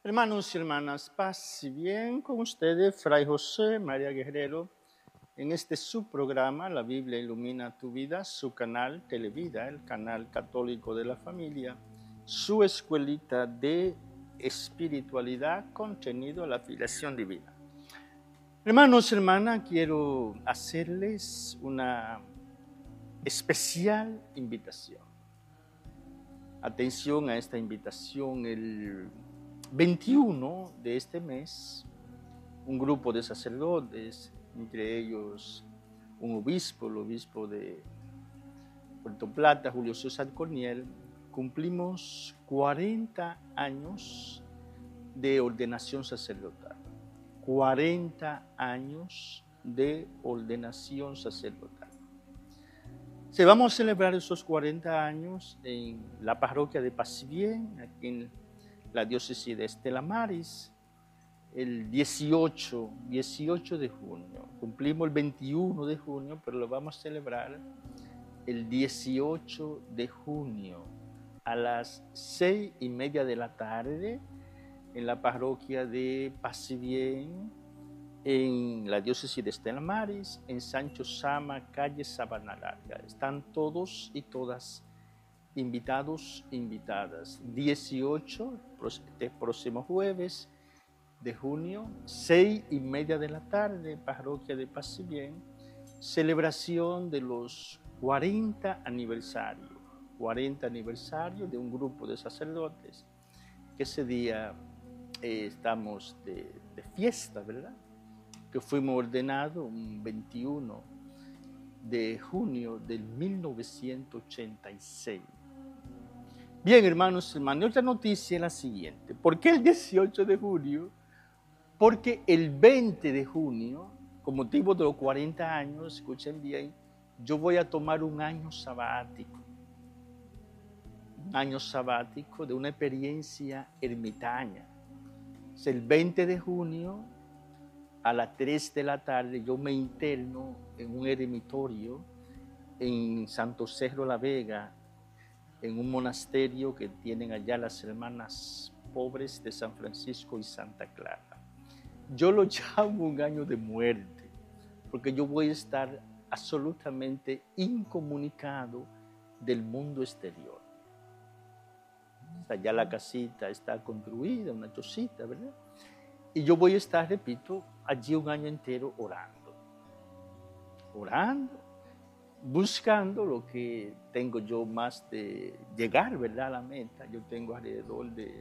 Hermanos y hermanas, paz y bien con ustedes, Fray José María Guerrero, en este subprograma, La Biblia Ilumina Tu Vida, su canal Televida, el canal católico de la familia, su escuelita de espiritualidad, contenido, la filiación divina. Hermanos y hermanas, quiero hacerles una especial invitación. Atención a esta invitación, el 21 de este mes, un grupo de sacerdotes, entre ellos un obispo, el obispo de Puerto Plata, Julio César Corniel, cumplimos 40 años de ordenación sacerdotal. 40 años de ordenación sacerdotal. Se vamos a celebrar esos 40 años en la parroquia de Paz y Bien, aquí en la diócesis de Estela Maris, el 18 de junio. Cumplimos el 21 de junio, pero lo vamos a celebrar el 18 de junio a las 6:30 de la tarde en la parroquia de Paz y Bien, en la diócesis de Estela Maris, en Sancho Sama, calle Sabana Larga. Están todos y todas invitados, invitadas. 18, este próximo jueves de junio, 6:30 de la tarde, parroquia de Paz y Bien, celebración de los 40 aniversarios de un grupo de sacerdotes, que ese día estamos de fiesta, ¿verdad? Que fuimos ordenados un 21 de junio del 1986. Bien, hermanos y hermanas, otra noticia es la siguiente. ¿Por qué el 18 de junio? Porque el 20 de junio, con motivo de los 40 años, escuchen bien, yo voy a tomar un año sabático. Un año sabático de una experiencia ermitaña. Es el 20 de junio, a las 3 de la tarde, yo me interno en un eremitorio en Santo Cerro La Vega, en un monasterio que tienen allá las hermanas pobres de San Francisco y Santa Clara. Yo lo llamo un año de muerte, porque yo voy a estar absolutamente incomunicado del mundo exterior. O sea, ya la casita está construida, una chocita, ¿verdad? Y yo voy a estar, repito, allí un año entero orando, buscando lo que tengo yo más de llegar, ¿verdad?, a la meta. Yo tengo alrededor de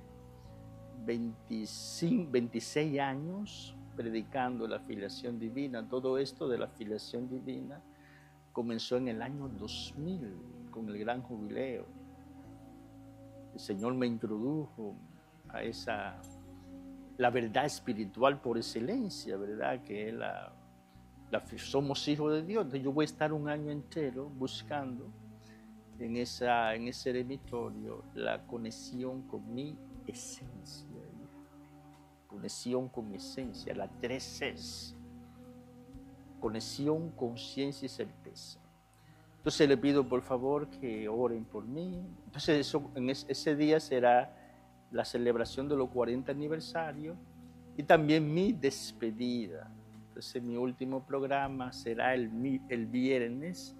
26 años predicando la filiación divina. Todo esto de la filiación divina comenzó en el año 2000 con el gran jubileo. El Señor me introdujo a la verdad espiritual por excelencia, ¿verdad?, que es somos hijos de Dios. Entonces yo voy a estar un año entero buscando en ese eremitorio la conexión con mi esencia. Conexión con mi esencia, la 3 Cs. Conexión, conciencia y certeza. Entonces le pido por favor que oren por mí. Entonces ese día será la celebración de los 40 aniversarios y también mi despedida. Entonces mi último programa será el viernes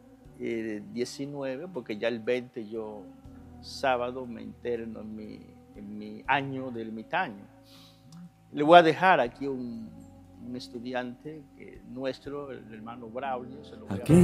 19, porque ya el 20 yo sábado me interno en mi año del ermitaño. Le voy a dejar aquí un estudiante nuestro, el hermano Braulio, se lo voy a